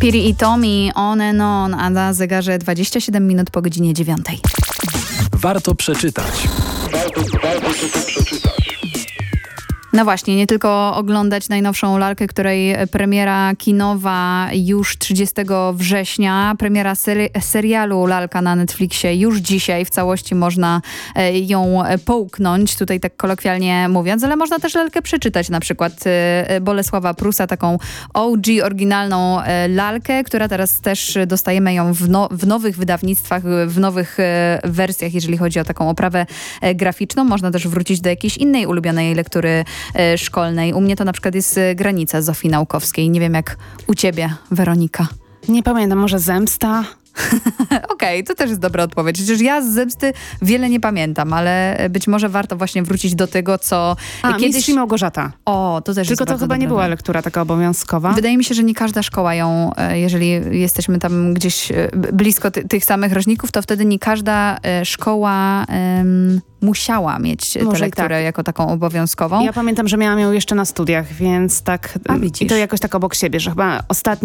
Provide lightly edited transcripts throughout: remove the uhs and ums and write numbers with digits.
Piri i Tommy, On and On, a na zegarze 27 minut po godzinie 9. Warto przeczytać. Warto przeczytać. No właśnie, nie tylko oglądać najnowszą lalkę, której premiera kinowa już 30 września, premiera serialu Lalka na Netflixie już dzisiaj, w całości można ją połknąć, tutaj tak kolokwialnie mówiąc, ale można też lalkę przeczytać, na przykład Bolesława Prusa, taką OG, oryginalną lalkę, która teraz też dostajemy ją w nowych wydawnictwach, w nowych wersjach, jeżeli chodzi o taką oprawę graficzną. Można też wrócić do jakiejś innej ulubionej lektury szkolnej. U mnie to na przykład jest Granica Zofii Naukowskiej. Nie wiem jak u ciebie, Weronika. Nie pamiętam, może Zemsta? Okej, to też jest dobra odpowiedź. Chociaż ja z Zemsty wiele nie pamiętam, ale być może warto właśnie wrócić do tego, co kiedyś... Mistrz i Małgorzata. O, to też Tylko jest to chyba nie była lektura taka obowiązkowa. Wydaje mi się, że nie każda szkoła ją, jeżeli jesteśmy tam gdzieś blisko tych samych roczników, to wtedy nie każda szkoła musiała mieć tę lekturę jako taką obowiązkową. Ja pamiętam, że miałam ją jeszcze na studiach, więc tak... I to jakoś tak obok siebie, że chyba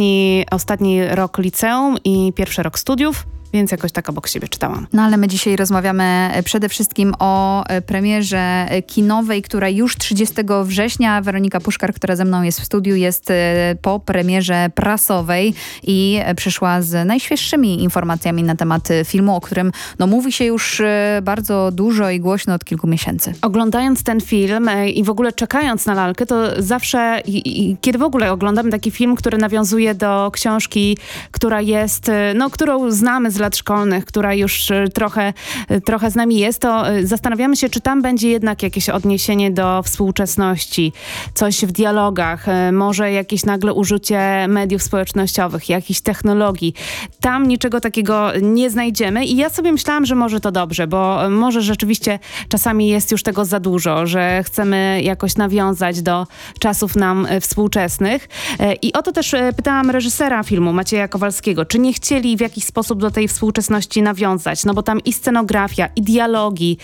ostatni rok liceum i pierwszy rok studiów, więc jakoś tak obok siebie czytałam. No ale my dzisiaj rozmawiamy przede wszystkim o premierze kinowej, która już 30 września, Weronika Puszkar, która ze mną jest w studiu, jest po premierze prasowej i przyszła z najświeższymi informacjami na temat filmu, o którym mówi się już bardzo dużo i głośno od kilku miesięcy. Oglądając ten film i w ogóle czekając na lalkę, to zawsze, kiedy w ogóle oglądamy taki film, który nawiązuje do książki, która jest, którą znamy z lat szkolnych, która już trochę z nami jest, to zastanawiamy się, czy tam będzie jednak jakieś odniesienie do współczesności, coś w dialogach, może jakieś nagle użycie mediów społecznościowych, jakichś technologii. Tam niczego takiego nie znajdziemy i ja sobie myślałam, że może to dobrze, bo może rzeczywiście czasami jest już tego za dużo, że chcemy jakoś nawiązać do czasów nam współczesnych. I o to też pytałam reżysera filmu, Macieja Kowalskiego, czy nie chcieli w jakiś sposób do tej współczesności nawiązać, bo tam i scenografia, i dialogi,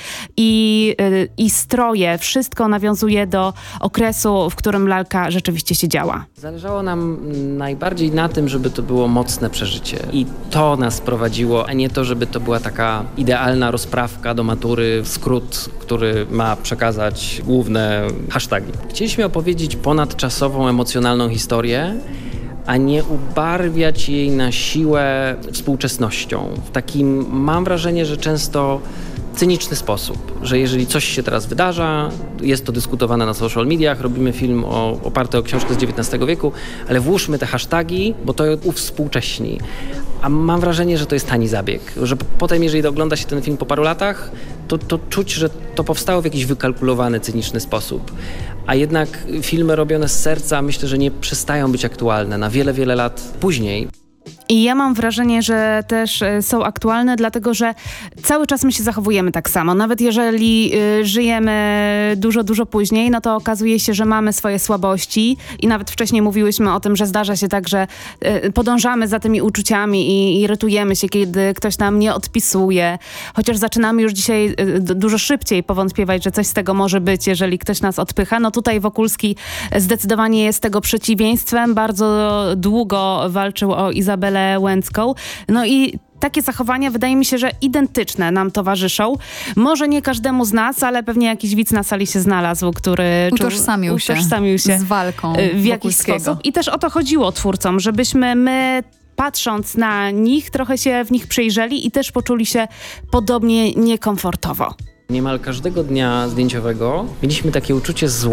i stroje, wszystko nawiązuje do okresu, w którym lalka rzeczywiście się działa. Zależało nam najbardziej na tym, żeby to było mocne przeżycie i to nas prowadziło, a nie to, żeby to była taka idealna rozprawka do matury, skrót, który ma przekazać główne hasztagi. Chcieliśmy opowiedzieć ponadczasową, emocjonalną historię, a nie ubarwiać jej na siłę współczesnością. W takim, mam wrażenie, że często cyniczny sposób, że jeżeli coś się teraz wydarza, jest to dyskutowane na social mediach, robimy film oparty o książkę z XIX wieku, ale włóżmy te hasztagi, bo to uwspółcześni. A mam wrażenie, że to jest tani zabieg, że potem, jeżeli ogląda się ten film po paru latach, to czuć, że to powstało w jakiś wykalkulowany, cyniczny sposób. A jednak filmy robione z serca myślę, że nie przestają być aktualne na wiele, wiele lat później. I ja mam wrażenie, że też są aktualne, dlatego że cały czas my się zachowujemy tak samo. Nawet jeżeli żyjemy dużo później, no to okazuje się, że mamy swoje słabości i nawet wcześniej mówiłyśmy o tym, że zdarza się tak, że podążamy za tymi uczuciami i irytujemy się, kiedy ktoś nam nie odpisuje. Chociaż zaczynamy już dzisiaj dużo szybciej powątpiewać, że coś z tego może być, jeżeli ktoś nas odpycha. No tutaj Wokulski zdecydowanie jest tego przeciwieństwem. Bardzo długo walczył o Izabelę Łęcką. No i takie zachowania wydaje mi się, że identyczne nam towarzyszą. Może nie każdemu z nas, ale pewnie jakiś widz na sali się znalazł, który utożsamił się z walką w jakiś sposób. I też o to chodziło twórcom, żebyśmy my, patrząc na nich, trochę się w nich przyjrzeli i też poczuli się podobnie niekomfortowo. Niemal każdego dnia zdjęciowego mieliśmy takie uczucie